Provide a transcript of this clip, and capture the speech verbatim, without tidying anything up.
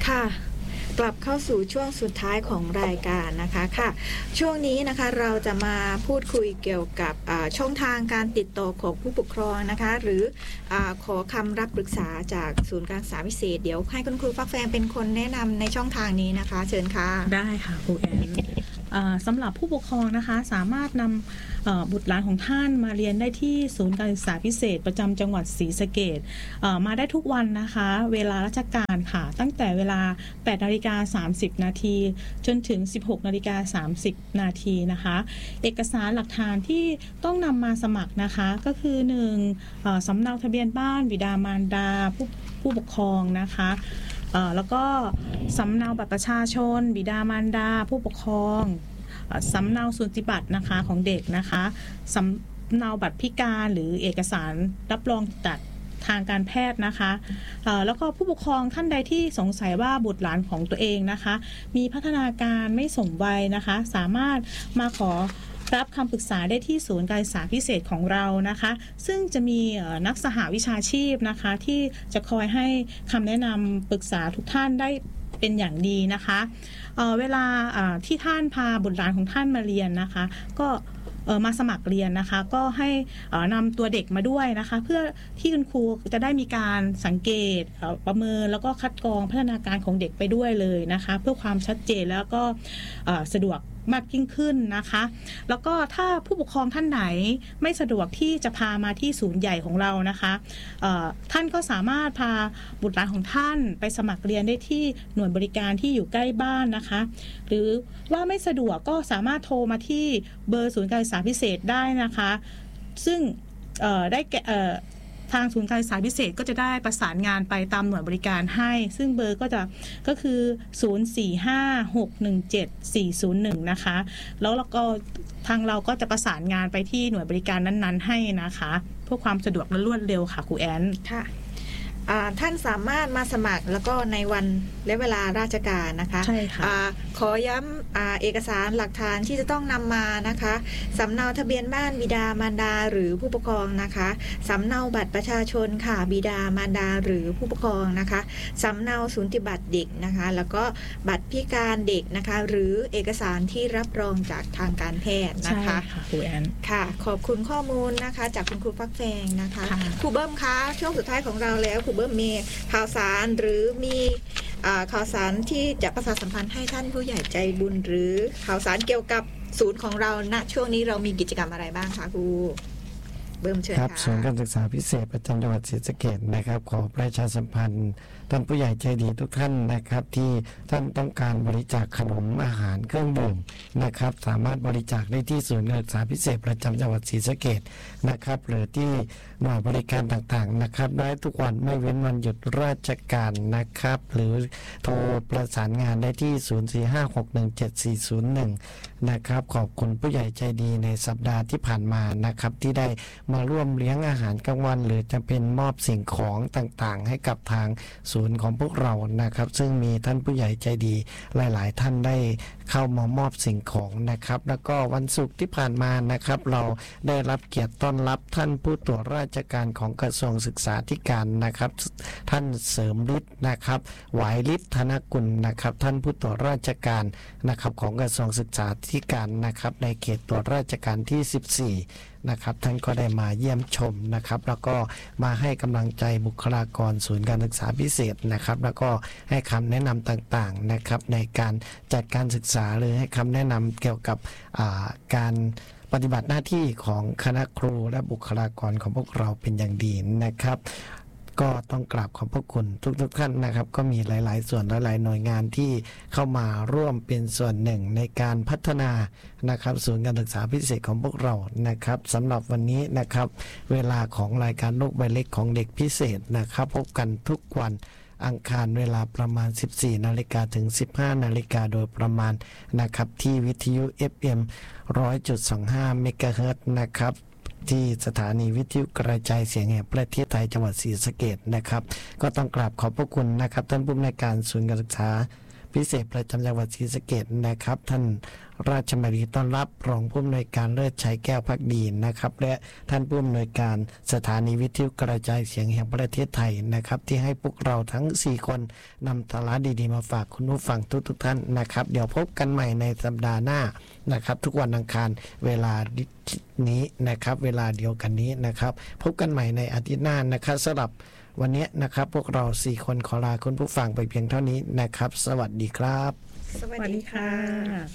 ค่ะกลับเข้าสู่ช่วงสุดท้ายของรายการนะคะค่ะช่วงนี้นะคะเราจะมาพูดคุยเกี่ยวกับช่องทางการติดต่อของผู้ปกครองนะคะหรือขอคำรับปรึกษาจากศูนย์การศึกษาพิเศษเดี๋ยวให้คุณครูฟักแฟงเป็นคนแนะนำในช่องทางนี้นะคะเชิญค่ะได้ค่ะครูแอนสำหรับผู้ปกครองนะคะสามารถนำบุตรหลานของท่านมาเรียนได้ที่ศูนย์การศึกษาพิเศษประจำจังหวัดศรีสะเกษมาได้ทุกวันนะคะเวลาราชการค่ะตั้งแต่เวลา แปดนาฬิกาสามสิบนาทีจนถึง สิบหกนาฬิกาสามสิบนาทีนะคะเอกสารหลักฐานที่ต้องนำมาสมัครนะคะก็คือหนึ่งสำเนาทะเบียนบ้านบิดามารดาผู้ผู้ปกครองนะคะแล้วก็สำเนาบัตรประชาชนบิดามารดาผู้ปกครองสำเนาสูติบัตรนะคะของเด็กนะคะสำเนาบัตรพิการหรือเอกสารรับรองจากทางการแพทย์นะคะแล้วก็ผู้ปกครองท่านใดที่สงสัยว่าบุตรหลานของตัวเองนะคะมีพัฒนาการไม่สมวัยนะคะสามารถมาขอรับคำปรึกษาได้ที่ศูนย์การศึกษาพิเศษของเรานะคะซึ่งจะมีนักสหวิชาชีพนะคะที่จะคอยให้คำแนะนำปรึกษาทุกท่านได้เป็นอย่างดีนะคะเ, เวลาที่ท่านพาบุตรหลานของท่านมาเรียนนะคะก็มาสมัครเรียนนะคะก็ให้นำตัวเด็กมาด้วยนะคะเพื่อที่คุณครูจะได้มีการสังเกตประเมินแล้วก็คัดกรองพัฒนาการของเด็กไปด้วยเลยนะคะเพื่อความชัดเจนแล้วก็สะดวกมากยิ่งขึ้นนะคะแล้วก็ถ้าผู้ปกครองท่านไหนไม่สะดวกที่จะพามาที่ศูนย์ใหญ่ของเรานะคะท่านก็สามารถพาบุตรหลานของท่านไปสมัครเรียนได้ที่หน่วยบริการที่อยู่ใกล้บ้านนะคะหรือว่าไม่สะดวกก็สามารถโทรมาที่เบอร์ศูนย์การศึกษาพิเศษได้นะคะซึ่งได้แก่ทางศูนย์การศึกษาพิเศษก็จะได้ประสานงานไปตามหน่วยบริการให้ซึ่งเบอร์ก็จะก็คือศูนย์ สี่ ห้า หก หนึ่ง เจ็ด สี่ ศูนย์ หนึ่งนะคะแล้วเราก็ทางเราก็จะประสานงานไปที่หน่วยบริการนั้นๆให้นะคะเพื่อความสะดวกและรวดเร็วค่ะครูแอนค่ะท่านสามารถมาสมัครแล้วก็ในวันและเวลาราชการนะคะใช่ค่ะขอย้ำเอกสารหลักฐานที่จะต้องนำมานะคะสำเนาทะเบียนบ้านบิดามารดาหรือผู้ปกครองนะคะสำเนาบัตรประชาชนค่ะบิดามารดาหรือผู้ปกครองนะคะสำเนาสูติบัตรเด็กนะคะแล้วก็บัตรพิการเด็กนะคะหรือเอกสารที่รับรองจากทางการแพทย์นะคะใช่ค่ะครูแอนค่ะขอบคุณข้อมูลนะคะจากคุณครูฟักแฟงนะคะครูเบิ้มคะช่วงสุดท้ายของเราแล้วครูเบิ้มมีข่าวสารหรือมีข่าวสารที่จะประชาสัมพันธ์ให้ท่านผู้ใหญ่ใจบุญหรือข่าวสารเกี่ยวกับศูนย์ของเราณช่วงนี้เรามีกิจกรรมอะไรบ้างคะครูเบิ้มเชิญครับศูนย์การศึกษาพิเศษประจำจังหวัดศรีสะเกษนะครับขอประชาสัมพันธ์ท่านผู้ใหญ่ใจดีทุกท่านนะครับที่ท่านต้องการบริจาคขนมอาหารเครื่องดื่มนะครับสามารถบริจาคได้ที่ศูนย์การศึกษาพิเศษประจำจังหวัดศรีสะเกษนะครับหรือที่หน่วยบริการต่างๆนะครับได้ทุกวันไม่เว้นวันหยุดราชการนะครับหรือโทรประสานงานได้ที่ศูนย์ สี่ ห้า หก หนึ่ง เจ็ด สี่ ศูนย์ หนึ่งนะครับขอบคุณผู้ใหญ่ใจดีในสัปดาห์ที่ผ่านมานะครับที่ได้มาร่วมเลี้ยงอาหารกลางวันหรือจะเป็นมอบสิ่งของต่างๆให้กับทางศูนย์ของพวกเรานะครับซึ่งมีท่านผู้ใหญ่ใจดีหลายๆท่านได้เข้ามามอบสิ่งของนะครับแล้วก็วันศุกร์ที่ผ่านมานะครับเราได้รับเกียรติต้อนรับท่านผู้ตรวจราชการของกระทรวงศึกษาธิการนะครับท่านเสริมฤทธิ์นะครับหวายฤทธิ์ธนกุลนะครับท่านผู้ตรวจราชการนะครับของกระทรวงศึกษาธิการนะครับในเขตตรวจราชการที่สิบสี่นะครับท่านก็ได้มาเยี่ยมชมนะครับแล้วก็มาให้กำลังใจบุคลากรศูนย์การศึกษาพิเศษนะครับแล้วก็ให้คำแนะนำต่างๆนะครับในการจัดการศึกษาหรือให้คำแนะนำเกี่ยวกับการปฏิบัติหน้าที่ของคณะครูและบุคลากรของพวกเราเป็นอย่างดีนะครับก็ต้องกราบขอบพระคุณทุกๆท่านนะครับก็มีหลายๆส่วนหลายๆหน่วยงานที่เข้ามาร่วมเป็นส่วนหนึ่งในการพัฒนานะครับศูนย์การศึกษาพิเศษของพวกเรานะครับสำหรับวันนี้นะครับเวลาของรายการโลกใบเล็กของเด็กพิเศษนะครับพบกันทุกวันอังคารเวลาประมาณ สิบสี่นาฬิกา ถึง สิบห้านาฬิกาโดยประมาณนะครับที่วิทยุ เอฟ เอ็ม หนึ่งร้อยจุดสองห้า เมกะเฮิรตซ์นะครับที่สถานีวิทยุกระจายเสียงแห่งประเทศไทยจังหวัดศรีสะเกษนะครับก็ต้องกราบขอบพระคุณนะครับท่านผู้อำนวยการศูนย์การศึกษาพิเศษประจำจังหวัดศรีสะเกษนะครับท่านราชมณีต้อนรับรองผู้อำนวยการเลิศชัยแก้วภักดีนะครับและท่านผู้อำนวยการสถานีวิทยุกระจายเสียงแห่งประเทศไทยนะครับที่ให้พวกเราทั้งสี่คนนำสาระดีๆมาฝากคุณผู้ฟังทุกๆท่านนะครับเดี๋ยวพบกันใหม่ในสัปดาห์หน้านะครับทุกวันอังคารเวลานี้นะครับเวลาเดียวกันนี้นะครับพบกันใหม่ในอาทิตย์หน้านะครับสำหรับวันนี้นะครับพวกเราสี่คนขอลาคุณผู้ฟังไปเพียงเท่านี้นะครับสวัสดีครับสวัสดีค่ะ